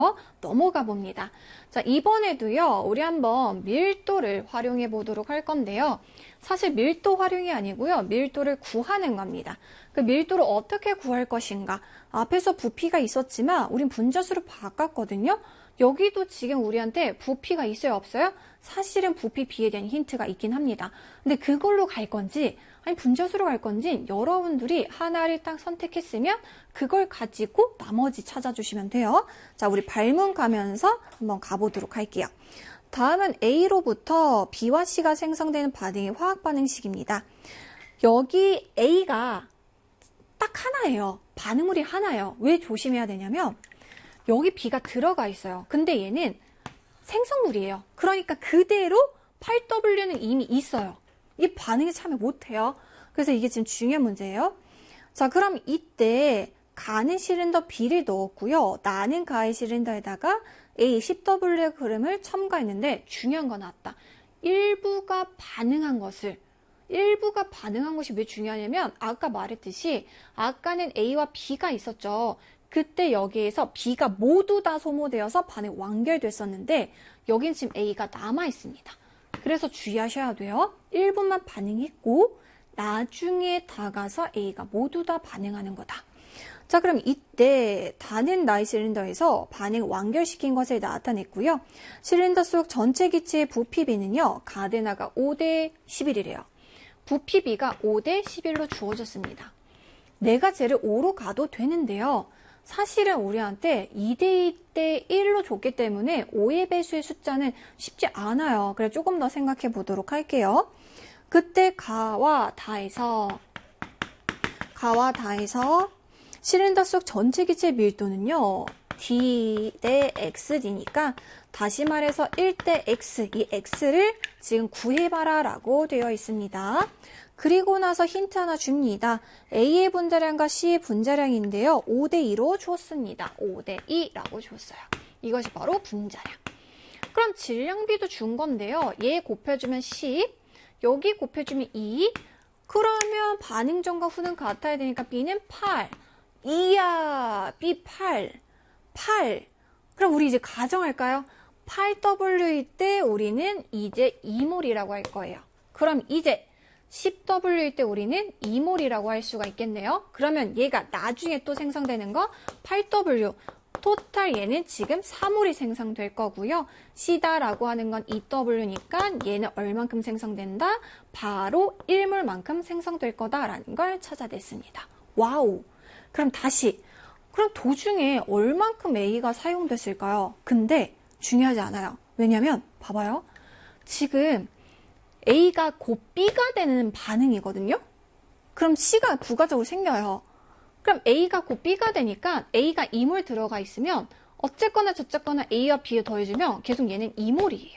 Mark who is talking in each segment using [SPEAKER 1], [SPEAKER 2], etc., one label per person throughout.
[SPEAKER 1] 넘어가 봅니다. 자, 이번에도요, 우리 한번 밀도를 활용해 보도록 할 건데요. 사실 밀도 활용이 아니고요, 밀도를 구하는 겁니다. 그 밀도를 어떻게 구할 것인가? 앞에서 부피가 있었지만, 우린 분자수로 바꿨거든요. 여기도 지금 우리한테 부피가 있어요, 없어요? 사실은 부피 비에 대한 힌트가 있긴 합니다. 근데 그걸로 갈 건지, 아니 분자수로 갈 건지 여러분들이 하나를 딱 선택했으면 그걸 가지고 나머지 찾아주시면 돼요. 자, 우리 발문 가면서 한번 가보도록 할게요. 다음은 A로부터 B와 C가 생성되는 반응이 화학 반응식입니다. 여기 A가 딱 하나예요. 반응물이 하나예요. 왜 조심해야 되냐면 여기 B가 들어가 있어요. 근데 얘는 생성물이에요. 그러니까 그대로 8W는 이미 있어요. 이 반응에 참여 못해요. 그래서 이게 지금 중요한 문제예요. 자, 그럼 이때 가는 시린더 B를 넣었고요. 나는 가의 시린더에다가 A 10W의 그램을 첨가했는데 중요한 거 나왔다. 일부가 반응한 것이 왜 중요하냐면 아까 말했듯이 아까는 A와 B가 있었죠. 그때 여기에서 B가 모두 다 소모되어서 반응이 완결됐었는데 여긴 지금 A가 남아있습니다. 그래서 주의하셔야 돼요. 1분만 반응했고 나중에 다가서 A가 모두 다 반응하는 거다. 자, 그럼 이때 다는 나의 시린더에서 반응 완결시킨 것을 나타냈고요. 시린더 속 전체 기체의 부피 B는요. 가데나가 5대 11이래요. 부피 B가 5대 11로 주어졌습니다. 내가 쟤를 5로 가도 되는데요. 사실은 우리한테 2대 1로 줬기 때문에 5의 배수의 숫자는 쉽지 않아요. 그래서 조금 더 생각해 보도록 할게요. 그때 가와 다에서 시린더 속 전체 기체 밀도는요. D 대 XD니까 다시 말해서 1대 X, 이 X를 지금 구해봐라 라고 되어 있습니다. 그리고 나서 힌트 하나 줍니다. A의 분자량과 C의 분자량인데요. 5대2로 줬습니다. 5대2라고 줬어요. 이것이 바로 분자량. 그럼 질량비도 준 건데요. 얘 곱해주면 10, 여기 곱해주면 2, 그러면 반응 전과 후는 같아야 되니까 B는 8. 이야, B 8. 그럼 우리 이제 가정할까요? 8W일 때 우리는 이제 2몰이라고 할 거예요. 그럼 이제 10W일 때 우리는 2몰이라고 할 수가 있겠네요. 그러면 얘가 나중에 또 생성되는 거 8W. 토탈 얘는 지금 4몰이 생성될 거고요. C다라고 하는 건 2W니까 얘는 얼만큼 생성된다? 바로 1몰만큼 생성될 거다라는 걸 찾아냈습니다. 와우. 그럼 다시. 그럼 도중에 얼만큼 A가 사용됐을까요? 근데 중요하지 않아요. 왜냐면 봐봐요. 지금 A가 곧 B가 되는 반응이거든요. 그럼 C가 부가적으로 생겨요. 그럼 A가 곧 B가 되니까 A가 2몰 들어가 있으면 어쨌거나 저쨌거나 A와 B를 더해주면 계속 얘는 2몰이에요.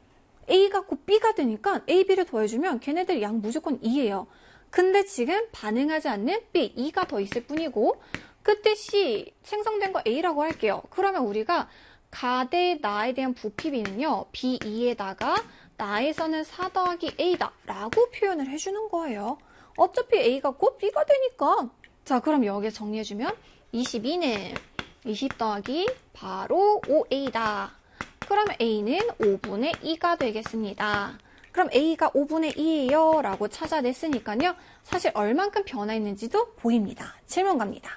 [SPEAKER 1] A가 곧 B가 되니까 A, B를 더해주면 걔네들 양 무조건 2예요. 근데 지금 반응하지 않는 B, 2가 더 있을 뿐이고 그때 C 생성된 거 A라고 할게요. 그러면 우리가 가대 나에 대한 부피 B는요. B2에다가 나에서는 4 더하기 A다 라고 표현을 해주는 거예요. 어차피 A가 곧 B가 되니까. 자, 그럼 여기에 정리해주면 22는 20 더하기 바로 5A다. 그러면 A는 5분의 2가 되겠습니다. 그럼 A가 5분의 2예요 라고 찾아냈으니까요. 사실 얼만큼 변화했는지도 보입니다. 질문 갑니다.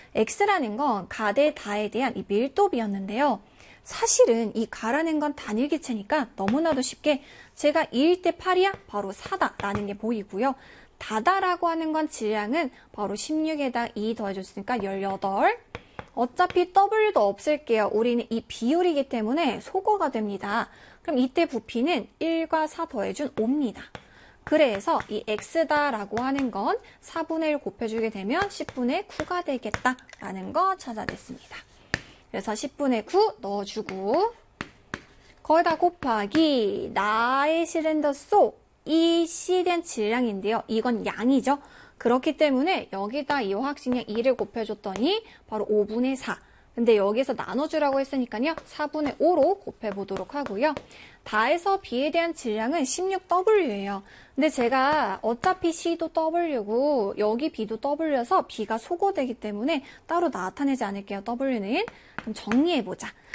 [SPEAKER 1] X라는 건 가대 다에 대한 이 밀도비였는데요. 사실은 이 가라는 건 단일기체니까 너무나도 쉽게 제가 2일 때 8이야? 바로 4다라는 게 보이고요. 다다라고 하는 건 질량은 바로 16에다 2 더해줬으니까 18. 어차피 W도 없앨게요. 우리는 이 비율이기 때문에 소거가 됩니다. 그럼 이때 부피는 1과 4 더해준 5입니다. 그래서 이 X다라고 하는 건 4분의 1 곱해주게 되면 10분의 9가 되겠다라는 거 찾아냈습니다. 그래서 10분의 9 넣어주고 거기다 곱하기 나의 시린더 속 이 C에 대한 질량인데요. 이건 양이죠. 그렇기 때문에 여기다 이 화학식량 2를 곱해줬더니 바로 5분의 4. 근데 여기서 나눠주라고 했으니까요. 4분의 5로 곱해보도록 하고요. 다에서 B에 대한 질량은 16W예요. 근데 제가 어차피 C도 W고 여기 B도 W여서 B가 소거되기 때문에 따로 나타내지 않을게요. W는. 그럼 정리해보자.